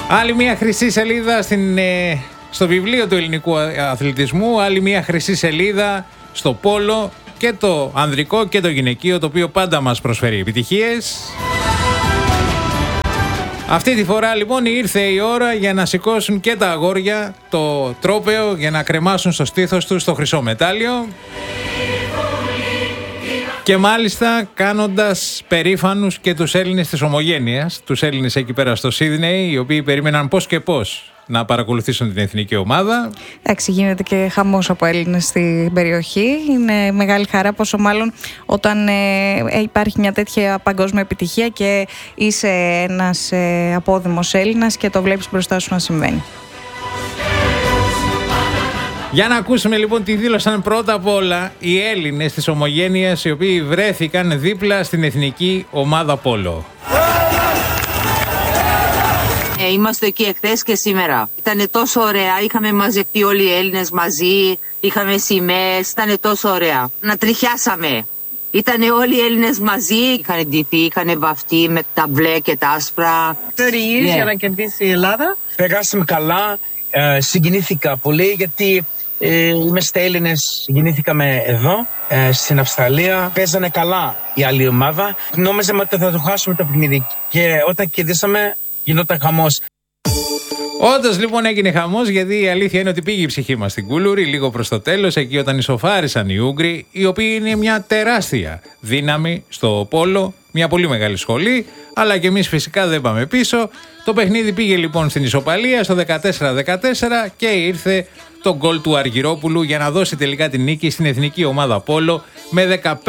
Άλλη μια χρυσή σελίδα στο βιβλίο του ελληνικού αθλητισμού, άλλη μια χρυσή σελίδα στο πόλο, και το ανδρικό και το γυναικείο, το οποίο πάντα μας προσφέρει επιτυχίες. Αυτή τη φορά λοιπόν ήρθε η ώρα για να σηκώσουν και τα αγόρια το τρόπαιο, για να κρεμάσουν στο στήθος τους το χρυσό μετάλλιο. Και μάλιστα κάνοντας περήφανους και τους Έλληνες της Ομογένειας, τους Έλληνες εκεί πέρα στο Σίδνεϊ, οι οποίοι περίμεναν πώς και πώς να παρακολουθήσουν την εθνική ομάδα. Εντάξει, γίνεται και χαμός από Έλληνες στην περιοχή. Είναι μεγάλη χαρά, πόσο μάλλον όταν υπάρχει μια τέτοια παγκόσμια επιτυχία και είσαι ένας απόδημος Έλληνας και το βλέπεις μπροστά σου να συμβαίνει. Για να ακούσουμε λοιπόν τι δήλωσαν πρώτα απ' όλα οι Έλληνες της Ομογένειας, οι οποίοι βρέθηκαν δίπλα στην εθνική ομάδα πόλο. Είμαστε εκεί εχθές και σήμερα. Ήταν τόσο ωραία. Είχαμε μαζευτεί όλοι οι Έλληνες μαζί. Είχαμε σημαίες. Ήταν τόσο ωραία. Να τριχιάσαμε. Ήταν όλοι οι Έλληνες μαζί. Είχαν ντυθεί, είχαν βαφτεί με τα μπλε και τα άσπρα. Τερίες για να κερδίσει η Ελλάδα. Περάσαμε καλά. Συγκινήθηκα πολύ γιατί είμαστε Έλληνες. Γεννήθηκαμε εδώ στην Αυστραλία. Παίζανε καλά η άλλη ομάδα. Νόμιζαμε ότι θα το χάσουμε το παιχνίδι. Και όταν κερδίσαμε, γινόταν χαμός. Όντως λοιπόν έγινε χαμός, γιατί η αλήθεια είναι ότι πήγε η ψυχή μας στην Κούλουρη λίγο προς το τέλος, εκεί όταν ισοφάρισαν οι Ούγγροι, οι οποίοι είναι μια τεράστια δύναμη στο πόλο, μια πολύ μεγάλη σχολή, αλλά και εμείς φυσικά δεν πάμε πίσω. Το παιχνίδι πήγε λοιπόν στην ισοπαλία στο 14-14 και ήρθε το γκολ του Αργυρόπουλου για να δώσει τελικά την νίκη στην εθνική ομάδα πόλο με 15-14.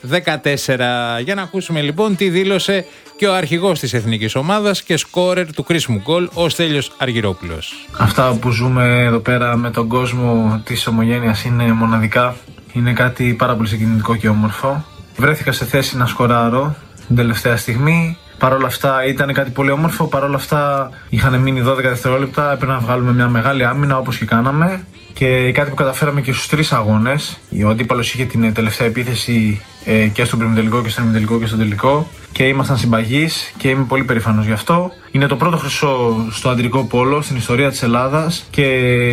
Για να ακούσουμε λοιπόν τι δήλωσε και ο αρχηγός της εθνικής ομάδας και σκόρερ του κρίσιμου γκολ, ο Στέλιος Αργυρόπουλος. Αυτά που ζούμε εδώ πέρα με τον κόσμο της Ομογένειας είναι μοναδικά. Είναι κάτι πάρα πολύ συγκινητικό και όμορφο. Βρέθηκα σε θέση να σκοράρω την τελευταία στιγμή. Παρ' όλα αυτά ήταν κάτι πολύ όμορφο. Παρ' όλα αυτά είχαν μείνει 12 δευτερόλεπτα. Έπρεπε να βγάλουμε μια μεγάλη άμυνα όπως και κάναμε. Και κάτι που καταφέραμε και στους 3 αγώνες. Ο αντίπαλος είχε την τελευταία επίθεση και στον προημιτελικό και στον ημιτελικό και στον τελικό. Και ήμασταν συμπαγείς και είμαι πολύ περήφανος γι' αυτό. Είναι το πρώτο χρυσό στο αντρικό πόλο στην ιστορία της Ελλάδας και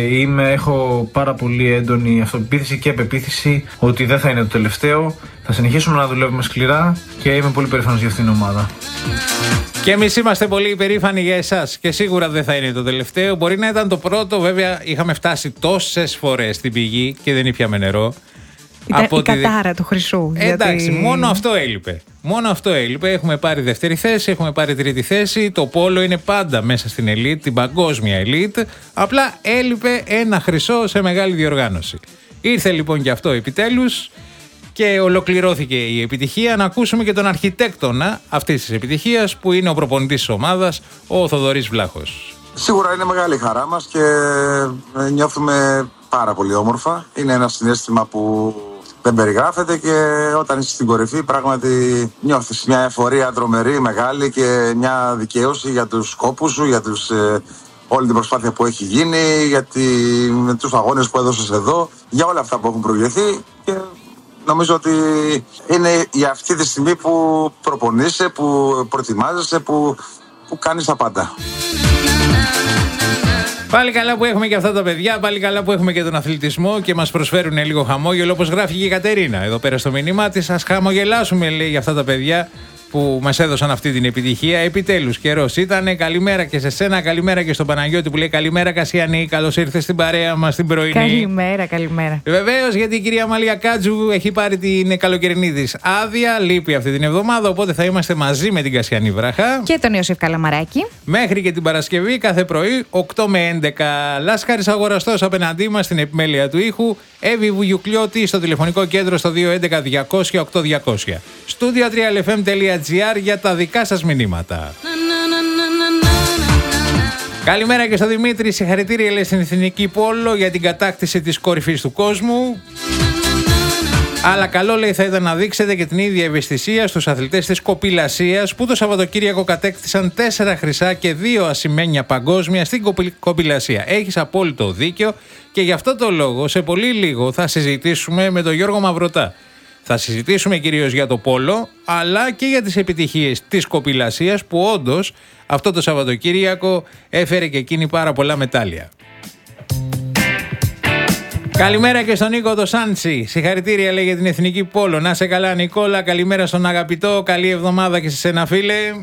έχω πάρα πολύ έντονη αυτοπεποίθηση και πεποίθηση ότι δεν θα είναι το τελευταίο. Θα συνεχίσουμε να δουλεύουμε σκληρά και είμαι πολύ περήφανος για αυτήν την ομάδα. Και εμείς είμαστε πολύ περήφανοι για εσάς και σίγουρα δεν θα είναι το τελευταίο. Μπορεί να ήταν το πρώτο, βέβαια είχαμε φτάσει τόσες φορές στην πηγή και δεν ήπιαμε νερό. Η κατάρα του χρυσού. Εντάξει, μόνο αυτό έλειπε. Μόνο αυτό έλειπε. Έχουμε πάρει δεύτερη θέση, έχουμε πάρει τρίτη θέση. Το πόλο είναι πάντα μέσα στην ελίτ, την παγκόσμια ελίτ. Απλά έλειπε ένα χρυσό σε μεγάλη διοργάνωση. Ήρθε λοιπόν και αυτό επιτέλους και ολοκληρώθηκε η επιτυχία. Να ακούσουμε και τον αρχιτέκτονα αυτής της επιτυχίας, που είναι ο προπονητής της ομάδας, ο Θοδωρής Βλάχος. Σίγουρα είναι μεγάλη χαρά μας και νιώθουμε πάρα πολύ όμορφα. Είναι ένα συναίσθημα που δεν περιγράφεται και όταν είσαι στην κορυφή πράγματι νιώθεις μια εφορία τρομερή, μεγάλη και μια δικαίωση για τους σκόπους σου, για όλη την προσπάθεια που έχει γίνει, με τους αγώνες που έδωσες εδώ, για όλα αυτά που έχουν προηγηθεί. Και νομίζω ότι είναι για αυτή τη στιγμή που προπονείσαι, που προετοιμάζεσαι, που κάνεις τα πάντα. Πάλι καλά που έχουμε και αυτά τα παιδιά, πάλι καλά που έχουμε και τον αθλητισμό και μας προσφέρουν λίγο χαμόγελο, όπως γράφει και η Κατερίνα εδώ πέρα στο μήνυμά της. Ας χαμογελάσουμε, λέει, για αυτά τα παιδιά που μας έδωσαν αυτή την επιτυχία. Επιτέλους καιρός ήτανε. Καλημέρα και σε σένα, καλημέρα και στον Παναγιώτη που λέει καλημέρα Κασιανή, καλώς ήρθες στην παρέα μας την πρωινή. Καλημέρα. Βεβαίως, γιατί η κυρία Μαλία Κάτζου έχει πάρει την καλοκαιρινή της άδεια, λείπει αυτή την εβδομάδα, οπότε θα είμαστε μαζί με την Κασιανή Βράχα και τον Ιωσήφ Καλαμαράκη μέχρι και την Παρασκευή κάθε πρωί 8 με 11. Λάσκαρης Αγοραστός απέναντί μας στην επιμέλεια του ήχου, Εύη Βουγιουκλιώτη στο τηλεφωνικό κέντρο στο 211 200 8200. Studio 3lfm.gr για τα δικά σας μηνύματα. Καλημέρα και στο Δημήτρη. Συγχαρητήρια, λέει, στην εθνική πόλο για την κατάκτηση της κορυφής του κόσμου. Αλλά καλό, λέει, θα ήταν να δείξετε και την ίδια ευαισθησία στους αθλητές της κοπηλασίας που το Σαββατοκύριακο κατέκτησαν 4 χρυσά και 2 ασημένια παγκόσμια στην κοπηλασία. Έχεις απόλυτο δίκιο και γι' αυτό το λόγο σε πολύ λίγο θα συζητήσουμε με τον Γιώργο Μαυρωτά. Θα συζητήσουμε κυρίως για το πόλο, αλλά και για τις επιτυχίες της κοπηλασίας που όντως αυτό το Σαββατοκύριακο έφερε και εκείνη πάρα πολλά μετάλλια. Καλημέρα και στον Νίκο το Σάντσι. Συγχαρητήρια λέει για την εθνική πόλο. Να σε καλά Νικόλα, καλημέρα στον αγαπητό. Καλή εβδομάδα και σε σένα φίλε.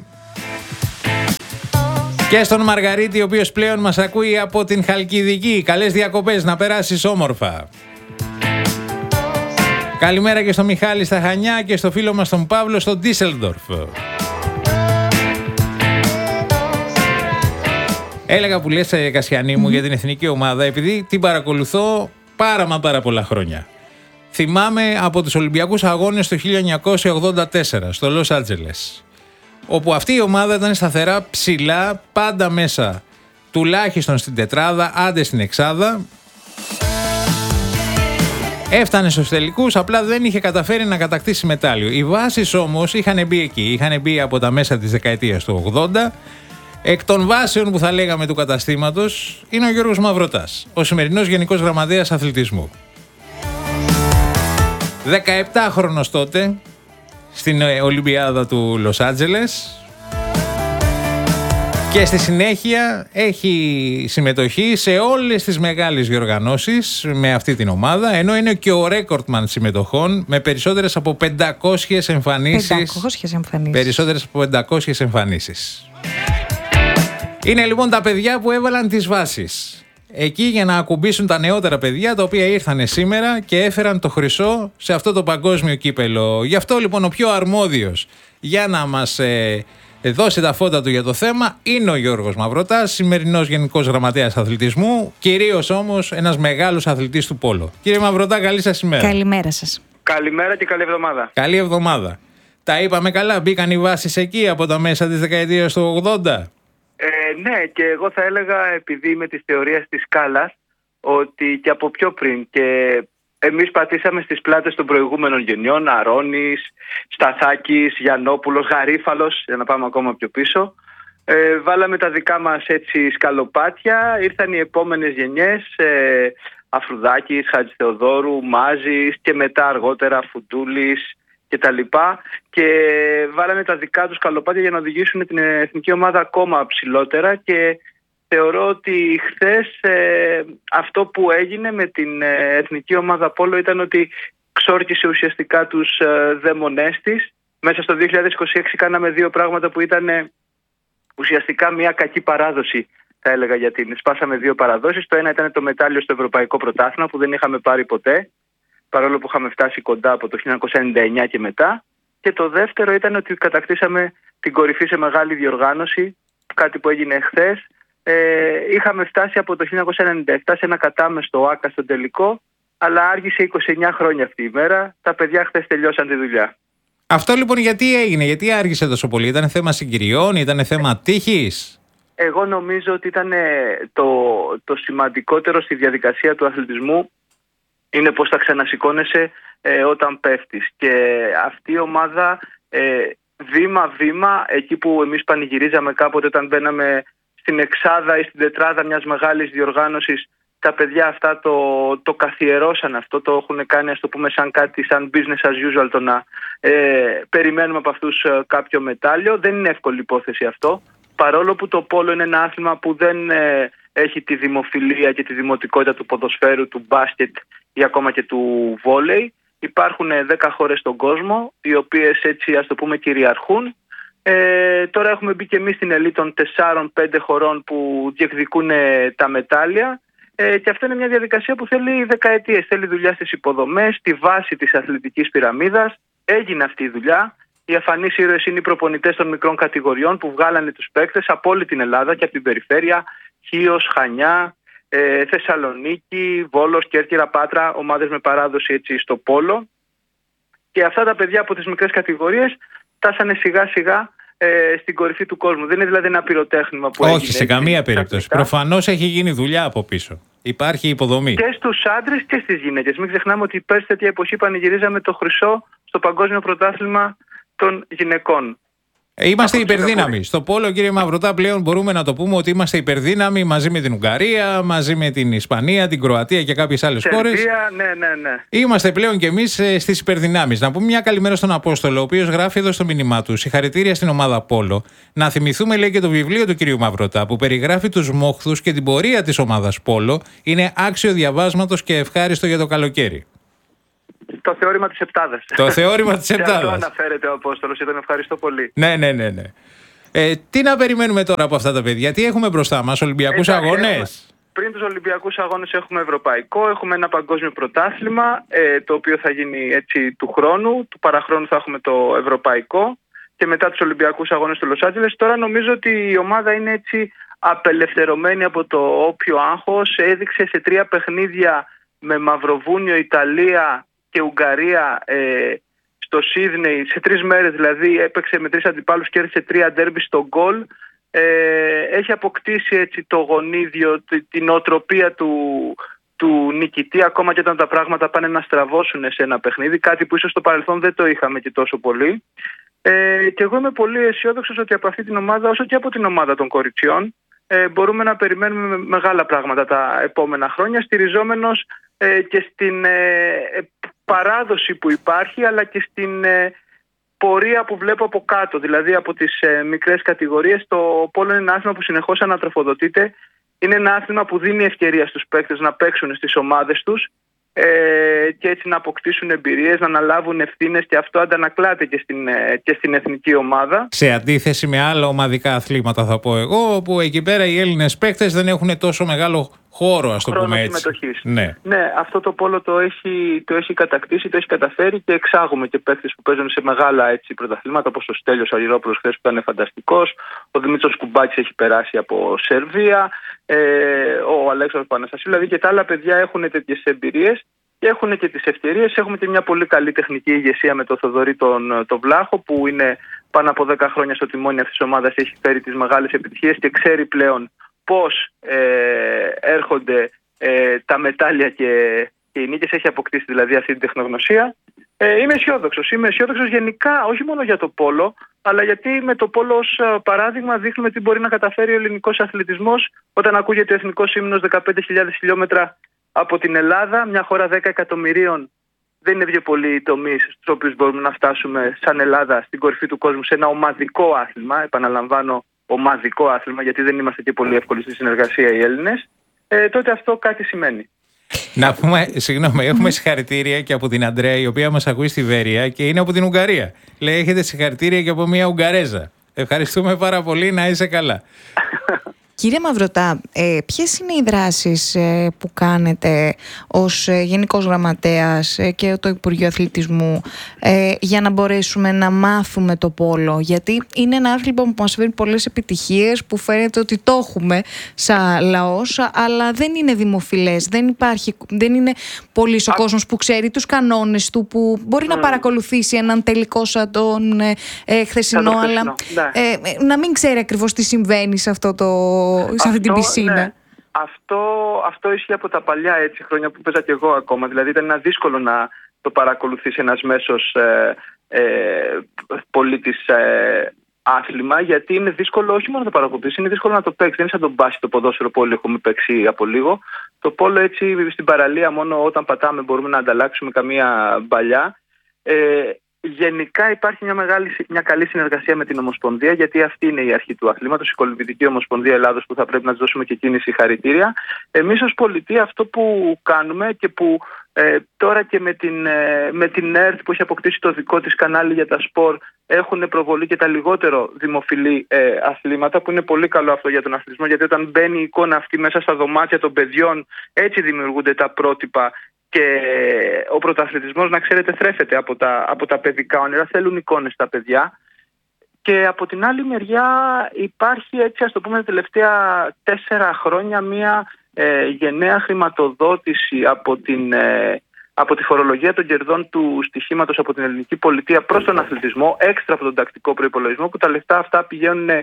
Και στον Μαργαρίτη, ο οποίος πλέον μας ακούει από την Χαλκιδική. Καλές διακοπές, να περάσεις όμορφα. Καλημέρα και στο Μιχάλη στα Χανιά και στο φίλο μας τον Παύλο στο Ντίσελντορφ. Έλεγα που λες Κασιανή μου για την εθνική ομάδα, επειδή την παρακολουθώ πάρα πολλά χρόνια. Θυμάμαι από τους Ολυμπιακούς Αγώνες το 1984 στο Λος Άντζελες, όπου αυτή η ομάδα ήταν σταθερά ψηλά, πάντα μέσα, τουλάχιστον στην τετράδα, άντε στην εξάδα. Έφτανε στους τελικούς, απλά δεν είχε καταφέρει να κατακτήσει μετάλλιο. Οι βάσεις όμως είχαν μπει εκεί, είχαν μπει από τα μέσα της δεκαετίας του 80. Εκ των βάσεων που θα λέγαμε του καταστήματος είναι ο Γιώργος Μαυροτάς, ο σημερινός Γενικός Γραμματέας Αθλητισμού. 17χρονος τότε, στην Ολυμπιάδα του Λος Άντζελες, και στη συνέχεια έχει συμμετοχή σε όλες τις μεγάλες διοργανώσεις με αυτή την ομάδα, ενώ είναι και ο ρέκορτμαν συμμετοχών με περισσότερες από 500 εμφανίσεις. Περισσότερες από 500 εμφανίσεις. Είναι λοιπόν τα παιδιά που έβαλαν τις βάσεις εκεί για να ακουμπήσουν τα νεότερα παιδιά, τα οποία ήρθαν σήμερα και έφεραν το χρυσό σε αυτό το παγκόσμιο κύπελο. Γι' αυτό λοιπόν ο πιο αρμόδιος για να μας δώσει τα φώτα του για το θέμα είναι ο Γιώργος Μαυροτάς, σημερινός Γενικός Γραμματέας Αθλητισμού, κυρίως όμως ένας μεγάλος αθλητής του πόλο. Κύριε Μαυροτά, καλή σας ημέρα. Καλημέρα σας. Καλημέρα και καλή εβδομάδα. Καλή εβδομάδα. Τα είπαμε καλά, μπήκαν οι βάσεις εκεί από τα μέσα της δεκαετίας του 80. Ναι, και εγώ θα έλεγα, επειδή είμαι της θεωρίας της σκάλας, ότι και από πιο πριν, και εμείς πατήσαμε στις πλάτες των προηγούμενων γενιών, Αρώνης, Σταθάκης, Γιαννόπουλος, Γαρίφαλος, για να πάμε ακόμα πιο πίσω. Βάλαμε τα δικά μας έτσι σκαλοπάτια, ήρθαν οι επόμενες γενιές, Αφρουδάκης, Χατζηθεοδόρου, Μάζης και μετά αργότερα Φουντούλης και τα λοιπά, και βάλανε τα δικά τους σκαλοπάτια για να οδηγήσουν την εθνική ομάδα ακόμα ψηλότερα, και θεωρώ ότι χθες αυτό που έγινε με την εθνική ομάδα πόλο ήταν ότι ξόρκισε ουσιαστικά τους δαίμονές της. Μέσα στο 2026 κάναμε δύο πράγματα που ήταν ουσιαστικά μια κακή παράδοση, θα έλεγα, για την. Σπάσαμε δύο παραδόσεις. Το ένα ήταν το μετάλλιο στο Ευρωπαϊκό Πρωτάθλημα που δεν είχαμε πάρει ποτέ, παρόλο που είχαμε φτάσει κοντά από το 1999 και μετά. Και το δεύτερο ήταν ότι κατακτήσαμε την κορυφή σε μεγάλη διοργάνωση, κάτι που έγινε χθες. Είχαμε φτάσει από το 1997 σε ένα κατάμεστο ΆΚΑ στον τελικό, αλλά άργησε 29 χρόνια αυτή η μέρα. Τα παιδιά χθες τελειώσαν τη δουλειά. Αυτό λοιπόν γιατί έγινε, γιατί άργησε τόσο πολύ? Ήταν θέμα συγκυριών, ήταν θέμα τύχης? Εγώ νομίζω ότι ήταν το σημαντικότερο στη διαδικασία του αθλητισμού είναι πώς θα ξανασηκώνεσαι όταν πέφτεις. Και αυτή η ομάδα βήμα-βήμα, εκεί που εμείς πανηγυρίζαμε κάποτε όταν μπαίναμε στην εξάδα ή στην τετράδα μιας μεγάλης διοργάνωσης, τα παιδιά αυτά το καθιερώσαν αυτό, το έχουν κάνει, ας το πούμε, σαν κάτι σαν business as usual, το να περιμένουμε από αυτούς κάποιο μετάλλιο. Δεν είναι εύκολη υπόθεση αυτό, παρόλο που το πόλο είναι ένα άθλημα που δεν έχει τη δημοφιλία και τη δημοτικότητα του ποδοσφαίρου, του μπάσκετ ή ακόμα και του βόλεϊ. Υπάρχουν 10 χώρες στον κόσμο, οι οποίες έτσι, ας το πούμε, κυριαρχούν. Τώρα έχουμε μπει και εμείς στην ελίτ των 4-5 χωρών που διεκδικούν τα μετάλλια, και αυτό είναι μια διαδικασία που θέλει δεκαετίες. Θέλει δουλειά στις υποδομές, στη βάση της αθλητικής πυραμίδας. Έγινε αυτή η δουλειά. Οι αφανείς ήρωες είναι οι προπονητές των μικρών κατηγοριών που βγάλανε τους παίκτες από όλη την Ελλάδα και από την περιφέρεια, Χίος, Χανιά, Θεσσαλονίκη, Βόλος, Κέρκυρα, Πάτρα, ομάδες με παράδοση έτσι στο πόλο. Και αυτά τα παιδιά από τις μικρές κατηγορίες φτάσανε σιγά σιγά στην κορυφή του κόσμου. Δεν είναι δηλαδή ένα πυροτέχνημα που έγινε. Όχι, σε καμία περίπτωση. Προφανώς έχει γίνει δουλειά από πίσω. Υπάρχει υποδομή. Και στους άντρες και στις γυναίκες. Μην ξεχνάμε ότι πέρσι τέτοια εποχή πανηγυρίζαμε το χρυσό στο Παγκόσμιο Πρωτάθλημα των Γυναικών. Είμαστε υπερδύναμοι. Στο πόλο, κύριε Μαυρωτά, πλέον μπορούμε να το πούμε ότι είμαστε υπερδύναμοι μαζί με την Ουγγαρία, μαζί με την Ισπανία, την Κροατία και κάποιες άλλες χώρες. Ναι. Είμαστε πλέον κι εμείς στις υπερδυνάμεις. Να πούμε μια καλημέρα στον Απόστολο, ο οποίος γράφει εδώ στο μήνυμά του: συγχαρητήρια στην ομάδα Πόλο. Να θυμηθούμε, λέει, και το βιβλίο του κυρίου Μαυρωτά που περιγράφει τους μόχθους και την πορεία της ομάδας Πόλο. Είναι άξιο διαβάσματος και ευχάριστο για το καλοκαίρι. Το θεώρημα της Επτάδας. Το θεώρημα της Επτάδας. Αυτό αναφέρεται ο Απόστολος και τον ευχαριστώ πολύ. Ναι. Τι να περιμένουμε τώρα από αυτά τα παιδιά, τι έχουμε μπροστά μας, Ολυμπιακούς αγώνες? Πριν τους Ολυμπιακούς αγώνες έχουμε ευρωπαϊκό, έχουμε ένα παγκόσμιο πρωτάθλημα, το οποίο θα γίνει έτσι του χρόνου, του παραχρόνου θα έχουμε το ευρωπαϊκό και μετά τους Ολυμπιακούς αγώνες του Λος Άντζελες. Τώρα νομίζω ότι η ομάδα είναι έτσι απελευθερωμένη από το όποιο άγχος. Έδειξε σε 3 παιχνίδια με Μαυροβούνιο, Ιταλία και Ουγγαρία στο Σίδνεϊ, σε 3 μέρες δηλαδή, έπαιξε με 3 αντιπάλους και έριξε 3 ντέρμπι στο γκολ. Έχει αποκτήσει έτσι το γονίδιο, την οτροπία του νικητή, ακόμα και όταν τα πράγματα πάνε να στραβώσουν σε ένα παιχνίδι, κάτι που ίσως στο παρελθόν δεν το είχαμε και τόσο πολύ. Και εγώ είμαι πολύ αισιόδοξος ότι από αυτή την ομάδα, όσο και από την ομάδα των κοριτσιών, μπορούμε να περιμένουμε μεγάλα πράγματα τα επόμενα χρόνια, στηριζόμενος και στην παράδοση που υπάρχει, αλλά και στην πορεία που βλέπω από κάτω, δηλαδή από τις μικρές κατηγορίες. Το πόλο είναι ένα άθλημα που συνεχώς ανατροφοδοτείται. Είναι ένα άθλημα που δίνει ευκαιρία στους παίκτες να παίξουν στις ομάδες τους και έτσι να αποκτήσουν εμπειρίες, να αναλάβουν ευθύνες, και αυτό αντανακλάται και στην εθνική ομάδα. Σε αντίθεση με άλλα ομαδικά αθλήματα, θα πω εγώ, όπου εκεί πέρα οι Έλληνες παίκτες δεν έχουν τόσο μεγάλο χώρο, ας το πούμε έτσι. Συμμετοχής. Ναι, αυτό το πόλο το έχει κατακτήσει, το έχει καταφέρει και εξάγουμε και παίκτες που παίζουν σε μεγάλα έτσι πρωταθλήματα, όπως ο Στέλιος Αργυρόπουλος χθες που ήταν φανταστικός, ο Δημήτρης Κουμπάκης έχει περάσει από Σερβία, ο Αλέξανδρος Παναστασίου, δηλαδή και τα άλλα παιδιά έχουν τέτοιες εμπειρίες και έχουν και τις ευκαιρίες. Έχουμε και μια πολύ καλή τεχνική ηγεσία με τον Θοδωρή τον Βλάχο, που είναι πάνω από 10 χρόνια στο τιμόνι αυτής της ομάδας, έχει φέρει τις μεγάλες επιτυχίες και ξέρει πλέον πώς έρχονται τα μετάλλια και οι νίκες. Έχει αποκτήσει δηλαδή αυτή την τεχνογνωσία. Είμαι αισιόδοξος γενικά, όχι μόνο για το πόλο, αλλά γιατί με το πόλο ως παράδειγμα δείχνουμε τι μπορεί να καταφέρει ο ελληνικός αθλητισμός όταν ακούγεται ο εθνικός ύμνος 15.000 χιλιόμετρα από την Ελλάδα, μια χώρα 10 εκατομμυρίων. Δεν είναι πιο πολλοί οι τομείς στους οποίους μπορούμε να φτάσουμε σαν Ελλάδα στην κορυφή του κόσμου σε ένα ομαδικό άθλημα. Επαναλαμβάνω, ομαδικό άθλημα, γιατί δεν είμαστε και πολύ εύκολοι στη συνεργασία οι Έλληνες. Τότε αυτό κάτι σημαίνει. Να πούμε, συγγνώμη, έχουμε συγχαρητήρια και από την Αντρέα, η οποία μας ακούει στη Βέρεια και είναι από την Ουγγαρία. Λέει, έχετε συγχαρητήρια και από μια Ουγγαρέζα. Ευχαριστούμε πάρα πολύ, να είσαι καλά. Κύριε Μαυρωτά, ποιες είναι οι δράσεις που κάνετε ως Γενικός Γραμματέας και το Υπουργείο Αθλητισμού για να μπορέσουμε να μάθουμε το πόλο? Γιατί είναι ένα άθλημα που μας φέρει πολλές επιτυχίες, που φαίνεται ότι το έχουμε σαν λαός, αλλά δεν είναι δημοφιλές, δεν είναι πολύς ο κόσμος που ξέρει τους κανόνες του, που μπορεί να παρακολουθήσει έναν τελικό σαν τον χθεσινό, αλλά να μην ξέρει ακριβώς τι συμβαίνει σε σε αυτή την πισίνα. Ναι. Αυτό ισχύει από τα παλιά χρόνια που παίζα και εγώ ακόμα. Δηλαδή ήταν δύσκολο να το παρακολουθήσει ένας μέσος πολίτης άθλημα, γιατί είναι δύσκολο όχι μόνο να το παρακολουθήσει, είναι δύσκολο να το παίξει. Δεν είναι σαν τον μπάσκετ, το ποδόσφαιρο που όλοι έχουμε παίξει από λίγο. Το πόλο έτσι στην παραλία, μόνο όταν πατάμε μπορούμε να ανταλλάξουμε καμία μπαλιά. Γενικά υπάρχει μια καλή συνεργασία με την Ομοσπονδία, γιατί αυτή είναι η αρχή του αθλήματος, η Κολυμβητική Ομοσπονδία Ελλάδος, που θα πρέπει να της δώσουμε και εκείνη συγχαρητήρια. Εμείς ως πολιτεία αυτό που κάνουμε και που τώρα και με την ΕΡΤ που έχει αποκτήσει το δικό της κανάλι για τα σπορ, έχουν προβολή και τα λιγότερο δημοφιλή αθλήματα, που είναι πολύ καλό αυτό για τον αθλητισμό, γιατί όταν μπαίνει η εικόνα αυτή μέσα στα δωμάτια των παιδιών, έτσι δημιουργούνται τα πρότυπα. Και ο πρωταθλητισμός, να ξέρετε, θρέφεται από τα παιδικά όνειρα. Θέλουν εικόνες στα παιδιά. Και από την άλλη μεριά υπάρχει, έτσι ας το πούμε, τα τελευταία 4 χρόνια μια γενναία χρηματοδότηση από τη φορολογία των κερδών του στοιχήματος από την ελληνική πολιτεία προς τον αθλητισμό, έξτρα από τον τακτικό προϋπολογισμό, που τα λεφτά αυτά πηγαίνουν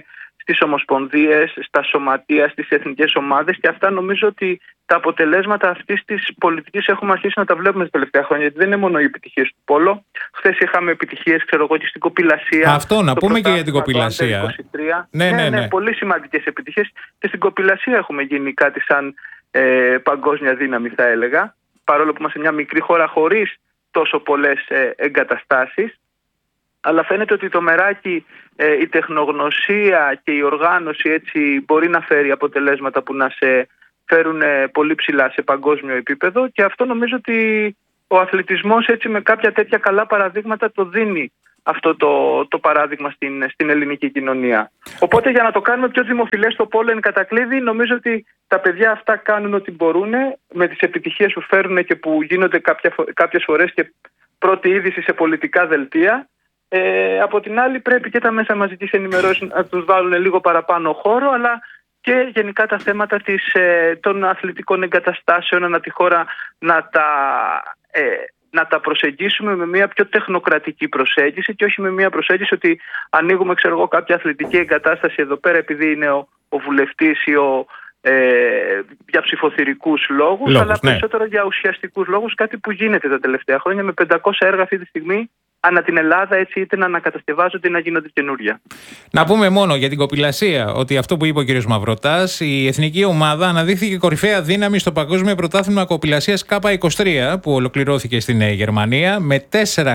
στις ομοσπονδίες, στα σωματεία, στις εθνικές ομάδες, και αυτά νομίζω ότι τα αποτελέσματα αυτής της πολιτικής έχουμε αρχίσει να τα βλέπουμε τα τελευταία χρόνια, γιατί δεν είναι μόνο οι επιτυχίες του πόλο. Χθες είχαμε επιτυχίες, ξέρω εγώ, και στην κοπηλασία. Αυτό να πούμε και για την κοπηλασία. Ναι, πολύ σημαντικές επιτυχίες. Και στην κοπηλασία έχουμε γίνει κάτι σαν παγκόσμια δύναμη, θα έλεγα. Παρόλο που είμαστε μια μικρή χώρα χωρίς τόσο πολλές εγκαταστάσεις. Αλλά φαίνεται ότι το μεράκι, η τεχνογνωσία και η οργάνωση έτσι μπορεί να φέρει αποτελέσματα που να σε φέρουν πολύ ψηλά σε παγκόσμιο επίπεδο, και αυτό νομίζω ότι ο αθλητισμός έτσι με κάποια τέτοια καλά παραδείγματα το δίνει αυτό το παράδειγμα στην ελληνική κοινωνία. Οπότε για να το κάνουμε πιο δημοφιλές το πόλο εν κατακλείδη, νομίζω ότι τα παιδιά αυτά κάνουν ό,τι μπορούν με τις επιτυχίες που φέρουν και που γίνονται κάποιες φορές και πρώτη είδηση σε πολιτικά δελτία. Από την άλλη πρέπει και τα μέσα μαζικής ενημέρωσης να τους βάλουν λίγο παραπάνω χώρο, αλλά και γενικά τα θέματα των αθλητικών εγκαταστάσεων ανά τη χώρα να τα προσεγγίσουμε με μια πιο τεχνοκρατική προσέγγιση και όχι με μια προσέγγιση ότι ανοίγουμε κάποια αθλητική εγκατάσταση εδώ πέρα επειδή είναι ο βουλευτής ή για ψηφοθυρικούς λόγους, αλλά περισσότερο για ουσιαστικούς λόγους, κάτι που γίνεται τα τελευταία χρόνια με 500 έργα αυτή τη στιγμή ανά την Ελλάδα, έτσι, είτε να ανακατασκευάζονται ή να γίνονται καινούρια. Να πούμε μόνο για την κοπηλασία ότι αυτό που είπε ο κ. Μαυροτάς, η εθνική ομάδα αναδείχθηκε κορυφαία δύναμη στο Παγκόσμιο Πρωτάθλημα Κοπηλασίας K23 που ολοκληρώθηκε στην Γερμανία με 4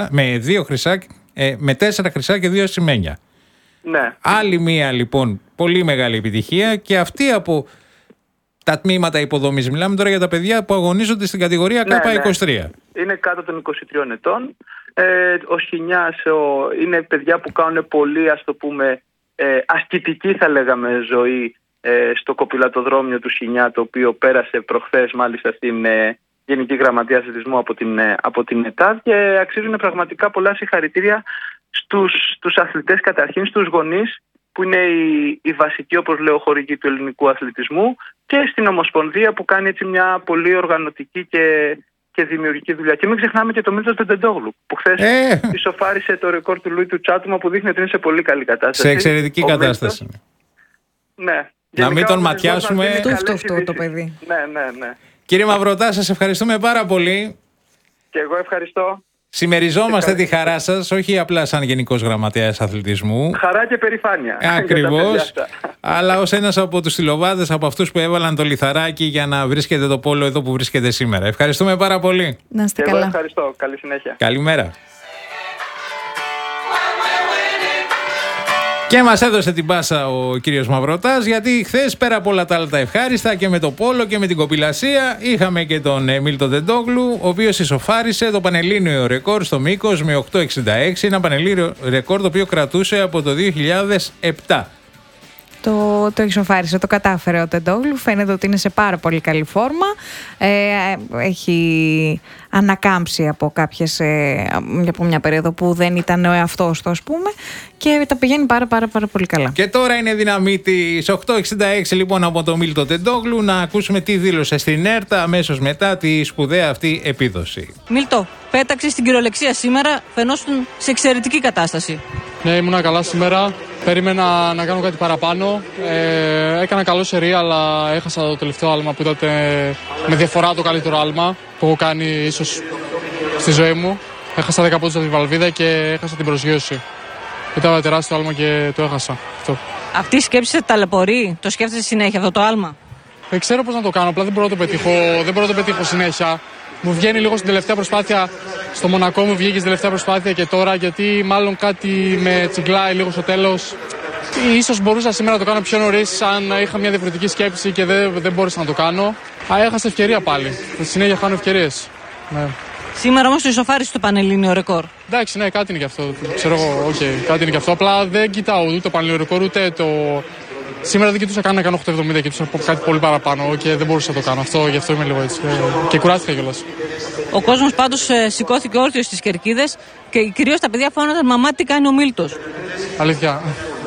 χρυσά και 2 ασημένια. Ναι. Άλλη μία λοιπόν πολύ μεγάλη επιτυχία, και αυτή από τα τμήματα υποδομής. Μιλάμε τώρα για τα παιδιά που αγωνίζονται στην κατηγορία K23. Ναι. Είναι κάτω των 23 ετών. Ο Σχοινιάς είναι παιδιά που κάνουν πολύ, ας το πούμε, ασκητική θα λέγαμε ζωή στο κοπηλατοδρόμιο του Σχοινιά, το οποίο πέρασε προχθές μάλιστα στην Γενική Γραμματεία Αθλητισμού από την ΕΤΑΔ, και αξίζουν πραγματικά πολλά συγχαρητήρια στους αθλητές καταρχήν, στους γονείς που είναι η βασική, όπως λέω, χορηγή του ελληνικού αθλητισμού, και στην Ομοσπονδία που κάνει έτσι μια πολύ οργανωτική και δημιουργική δουλειά. Και μην ξεχνάμε και το Μίλτο Τεντεντόγλου, που χθες ισοφάρισε το ρεκόρ του Λουί του Τσάτουμα, που δείχνει ότι είναι σε πολύ καλή κατάσταση. Σε εξαιρετική κατάσταση. Ναι. Να μην τον ματιάσουμε. Αυτό το παιδί. Ναι. Κύριε Μαυροτά, σας ευχαριστούμε πάρα πολύ. Και εγώ ευχαριστώ. Συμμεριζόμαστε τη χαρά σας, όχι απλά σαν Γενικός Γραμματέας Αθλητισμού. Χαρά και περηφάνεια. Ακριβώς. Αλλά ως ένας από τους στυλοβάδες, από αυτούς που έβαλαν το λιθαράκι για να βρίσκεται το πόλο εδώ που βρίσκεται σήμερα. Ευχαριστούμε πάρα πολύ. Να είστε καλά. Εγώ ευχαριστώ. Καλή συνέχεια. Καλημέρα. Και μας έδωσε την πάσα ο κύριος Μαυροτάς, γιατί χθες πέρα από όλα τα άλλα τα ευχάριστα και με το πόλο και με την κοπηλασία είχαμε και τον Μίλτο Τεντόγλου, ο οποίος ισοφάρισε το πανελλήνιο ρεκόρ στο μήκος με 8,66, ένα πανελλήνιο ρεκόρ το οποίο κρατούσε από το 2007. Το ισοφάρισε, το κατάφερε ο Τεντόγλου. Φαίνεται ότι είναι σε πάρα πολύ καλή φόρμα. Έχει ανακάμψει από μια περίοδο που δεν ήταν ο εαυτός του, ας πούμε, και τα πηγαίνει πάρα πολύ καλά. Και τώρα είναι δύναμή της 8,66 λοιπόν από τον Μίλτο Τεντόγλου. Να ακούσουμε τι δήλωσε στην ΕΡΤΑ αμέσως μετά τη σπουδαία αυτή επίδοση. Μίλτο, πέταξε στην κυριολεξία σήμερα, φαινόσουν σε εξαιρετική κατάσταση. Ναι, ήμουνα καλά σήμερα. Περίμενα να κάνω κάτι παραπάνω. Έκανα καλό σερί, αλλά έχασα το τελευταίο άλμα που ήταν με διαφορά το καλύτερο άλμα που έχω κάνει ίσως στη ζωή μου. Έχασα 10 πόντους από τη βαλβίδα και έχασα την προσγείωση. Ήταν τεράστιο άλμα και το έχασα. Αυτό. Αυτή η σκέψη σε ταλαιπωρεί, το σκέφτεσαι συνέχεια αυτό το άλμα? Δεν ξέρω πώς να το κάνω, απλά δεν μπορώ να το πετύχω συνέχεια. Μου βγαίνει λίγο στην τελευταία προσπάθεια, στο Μονακό μου βγήκε στην τελευταία προσπάθεια και τώρα, γιατί μάλλον κάτι με τσιγκλάει λίγο στο τέλος. Ίσως μπορούσα σήμερα να το κάνω πιο νωρίς, αν είχα μια διαφορετική σκέψη και δεν μπόρεσα να το κάνω. Έχασα ευκαιρία πάλι. Στη συνέχεια χάνω ευκαιρίες. Ναι. Σήμερα όμως το ισοφάρισε το πανελλήνιο ρεκόρ. Εντάξει, ναι, κάτι είναι και αυτό. Ξέρω εγώ, κάτι είναι και αυτό. Απλά δεν κοιτάω ούτε το πανελλήνιο ρεκόρ ούτε το. Σήμερα δεν κοιτούσα καν να κάνω 8,70, κοιτούσα κάτι πολύ παραπάνω και δεν μπορούσα να το κάνω. Γι' αυτό είμαι λίγο έτσι. Και κουράστηκα κιόλας. Ο κόσμος πάντως σηκώθηκε όρθιος στις κερκίδες και κυρίως τα παιδιά φώναζαν «Μαμά, τι κάνει ο Μίλτος». Αλήθεια.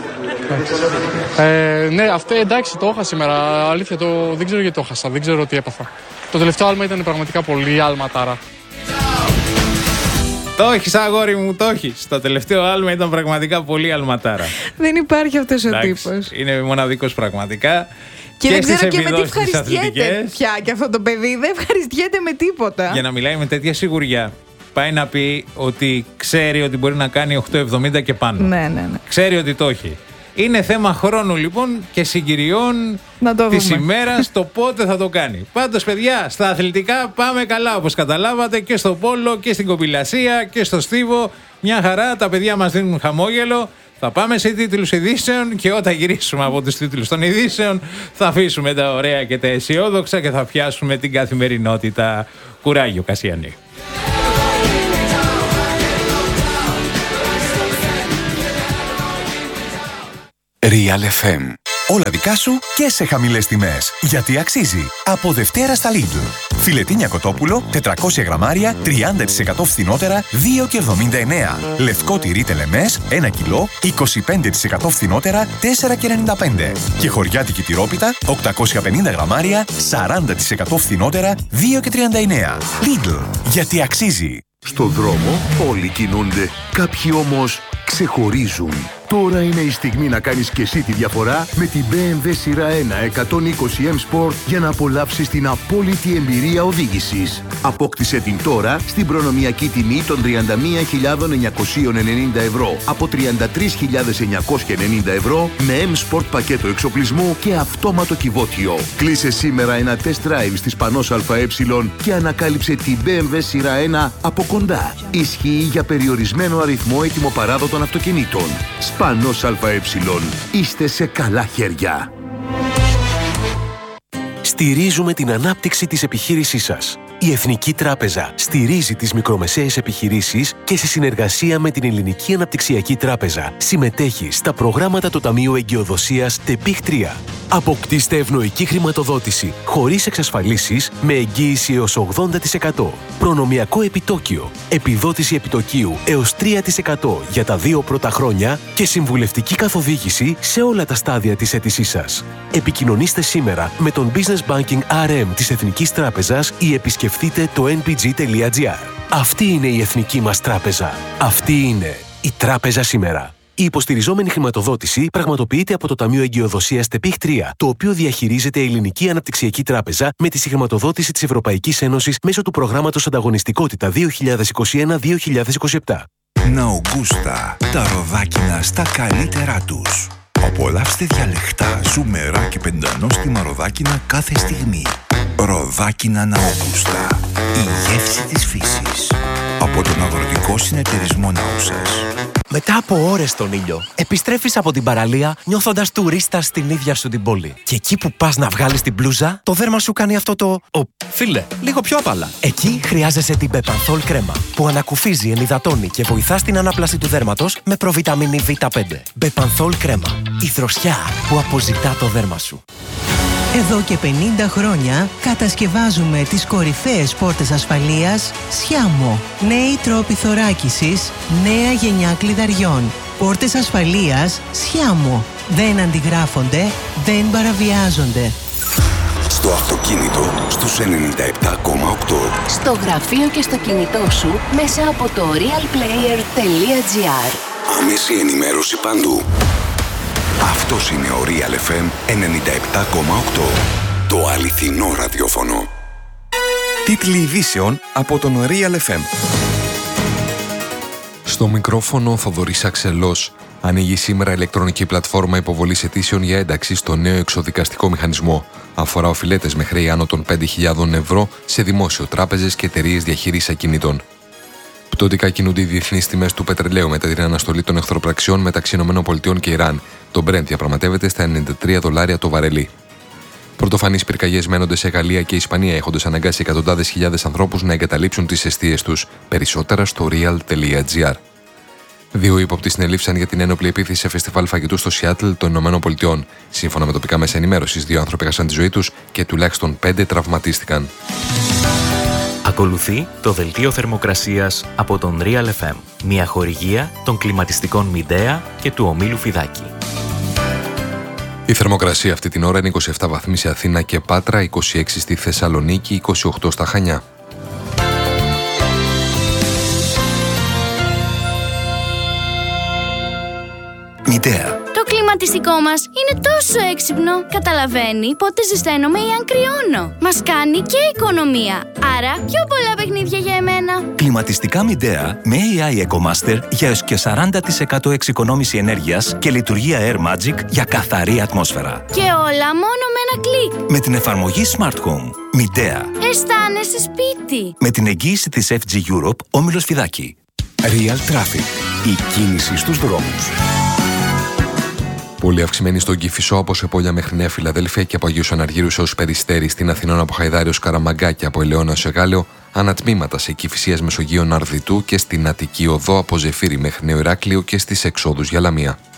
Ναι, αυτό εντάξει, το έχασα σήμερα. Αλήθεια, δεν ξέρω γιατί το έχασα, δεν ξέρω τι έπαθα. Το τελευταίο άλμα ήταν πραγματικά πολύ άλματάρα. Το έχεις, αγόρι μου, το έχεις. Το τελευταίο άλμα ήταν πραγματικά πολύ αλματάρα. Δεν υπάρχει αυτός ο τύπος. Είναι μοναδικός πραγματικά. Και δεν ξέρω και με τι ευχαριστιέται πια και αυτό το παιδί. Δεν ευχαριστιέται με τίποτα. Για να μιλάει με τέτοια σιγουριά. Πάει να πει ότι ξέρει ότι μπορεί να κάνει 8,70 και πάνω. Ναι. Ξέρει ότι το έχει. Είναι θέμα χρόνου λοιπόν και συγκυριών της ημέρας το πότε θα το κάνει. Πάντως, παιδιά, στα αθλητικά πάμε καλά, όπως καταλάβατε, και στο πόλο και στην κοπηλασία και στο στίβο. Μια χαρά, τα παιδιά μας δίνουν χαμόγελο. Θα πάμε σε τίτλους ειδήσεων και όταν γυρίσουμε από τους τίτλους των ειδήσεων θα αφήσουμε τα ωραία και τα αισιόδοξα και θα πιάσουμε την καθημερινότητα. Κουράγιο, Κασιανή. Real FM. Όλα δικά σου και σε χαμηλές τιμές. Γιατί αξίζει. Από Δευτέρα στα Lidl. Φιλετίνια κοτόπουλο, 400 γραμμάρια, 30% φθηνότερα, 2,79. Λευκό τυρί τελεμές, 1 κιλό, 25% φθηνότερα, 4,95. Και χωριάτικη τυρόπιτα, 850 γραμμάρια, 40% φθηνότερα, 2,39. Lidl. Γιατί αξίζει. Στο δρόμο όλοι κινούνται, κάποιοι όμως ξεχωρίζουν. Τώρα είναι η στιγμή να κάνεις και εσύ τη διαφορά με την BMW σειρά 1 120M Sport για να απολαύσεις την απόλυτη εμπειρία οδήγησης. Απόκτησε την τώρα στην προνομιακή τιμή των 31.990 ευρώ από 33.990 ευρώ με M Sport πακέτο εξοπλισμού και αυτόματο κυβότιο. Κλείσε σήμερα ένα test drive στις Πανός ΑΕ και ανακάλυψε την BMW σειρά 1 από κοντά. Ισχύει για περιορισμένο αριθμό ετοιμοπαράδοτων αυτοκινήτων. Πανός ΑΕ. Είστε σε καλά χέρια. Στηρίζουμε την ανάπτυξη της επιχείρησής σας. Η Εθνική Τράπεζα στηρίζει τις μικρομεσαίες επιχειρήσεις και σε συνεργασία με την Ελληνική Αναπτυξιακή Τράπεζα συμμετέχει στα προγράμματα του Ταμείου Εγκυοδοσίας ΤΕΠΙΧ 3. Αποκτήστε ευνοϊκή χρηματοδότηση χωρίς εξασφαλίσεις με εγγύηση έως 80%. Προνομιακό επιτόκιο, επιδότηση επιτοκίου έως 3% για τα 2 πρώτα χρόνια και συμβουλευτική καθοδήγηση σε όλα τα στάδια της αίτησής σας. Επικοινωνήστε σήμερα με τον Business Banking RM της Εθνικής Τράπεζας ή επισκεφτείτε το npg.gr. Αυτή είναι η Εθνική μας Τράπεζα. Αυτή είναι η Τράπεζα σήμερα. Η υποστηριζόμενη χρηματοδότηση πραγματοποιείται από το Ταμείο Εγκυοδοσίας ΤΕΠΙΧ 3, το οποίο διαχειρίζεται η Ελληνική Αναπτυξιακή Τράπεζα με τη συγχρηματοδότηση της Ευρωπαϊκής Ένωσης μέσω του προγράμματος Ανταγωνιστικότητα 2021-2027. Ναουγκούστα, τα ροδάκινα στα καλύτερά τους. Απολαύστε διαλεκτά, ζουμερά και πεντανόστιμα ροδάκινα κάθε στιγμή. Ροδάκινα Ναουγκούστα. Η γεύση της φύσης. Από τον Αγροτικό Συνεταιρισμό Ναούσας. Μετά από ώρες στον ήλιο, επιστρέφεις από την παραλία νιώθοντας τουρίστας στην ίδια σου την πόλη. Και εκεί που πας να βγάλεις την μπλούζα, το δέρμα σου κάνει αυτό το φίλε, λίγο πιο απαλά. Εκεί χρειάζεσαι την Bepanthol κρέμα, που ανακουφίζει, ενυδατώνει και βοηθά στην ανάπλαση του δέρματος με προβιταμίνη Β5. Bepanthol κρέμα, η δροσιά που αποζητά το δέρμα σου. Εδώ και 50 χρόνια κατασκευάζουμε τις κορυφαίες πόρτες ασφαλείας Sciamo. Νέοι τρόποι θωράκισης, νέα γενιά κλειδαριών. Πόρτες ασφαλείας Sciamo. Δεν αντιγράφονται, δεν παραβιάζονται. Στο αυτοκίνητο, στους 97,8. Στο γραφείο και στο κινητό σου μέσα από το realplayer.gr. Άμεση ενημέρωση παντού. Αυτός είναι ο Real FM 97,8. Το αληθινό ραδιόφωνο. Τίτλοι ειδήσεων από τον Real FM. Στο μικρόφωνο Θοδωρής Αξελός. Ανοίγει σήμερα ηλεκτρονική πλατφόρμα υποβολής αιτήσεων για ένταξη στο νέο εξοδικαστικό μηχανισμό. Αφορά οφειλέτες με χρέη άνω των 5.000 ευρώ σε δημόσιο, τράπεζες και εταιρείες διαχείρισης ακινήτων. Πτωτικά κινούνται οι διεθνείς τιμές του πετρελαίου μετά την αναστολή των εχθροπραξιών μεταξύ ΗΠΑ και Ιράν. Το Brent διαπραγματεύεται στα $93 το βαρελί. Πρωτοφανείς πυρκαγιές μένονται σε Γαλλία και Ισπανία, έχοντας αναγκάσει εκατοντάδες χιλιάδες ανθρώπους να εγκαταλείψουν τις εστίες τους. Περισσότερα στο real.gr. 2 ύποπτοι συνελήφθησαν για την ένοπλη επίθεση σε φεστιβάλ φαγητού στο Σιάτλ των ΗΠΑ. Σύμφωνα με τοπικά μέσα ενημέρωσης, 2 άνθρωποι έχασαν τη ζωή τους και τουλάχιστον 5 τραυματίστηκαν. Ακολουθεί το δελτίο θερμοκρασίας από τον Real FM. Μια χορηγία των κλιματιστικών Midea και του ομίλου Φιδάκη. Η θερμοκρασία αυτή την ώρα είναι 27 βαθμοί σε Αθήνα και Πάτρα, 26 στη Θεσσαλονίκη, 28 στα Χανιά. Midea. Το κλιματιστικό μας είναι τόσο έξυπνο. Καταλαβαίνει πότε ζεσταίνομαι ή αν κρυώνω. Μας κάνει και οικονομία. Άρα πιο πολλά παιχνίδια για εμένα. Κλιματιστικά Midea με AI EcoMaster για έως και 40% εξοικονόμηση ενέργειας και λειτουργία Air Magic για καθαρή ατμόσφαιρα. Και όλα μόνο με ένα κλικ. Με την εφαρμογή Smart Home. Midea. Αισθάνεσαι σπίτι. Με την εγγύηση της FG Europe, Όμιλος Φιδάκη. Real Traffic. Η κίνηση στους δρόμους. Πολύ αυξημένη στον Κηφισό από Σεπόλια μέχρι Νέα Φιλαδέλφια και από Αγίους Αναργύρους έως Περιστέρη, στην Αθηνών από Χαϊδάρη ως Καραμαγκά και από Ελαιώνα ως Εγάλεο, ανατμήματα σε Κηφισίας Μεσογείων Αρδιτού και στην Αττική Οδό από Ζεφύρι μέχρι Νέο Ηράκλειο και στις εξόδους για Λαμία.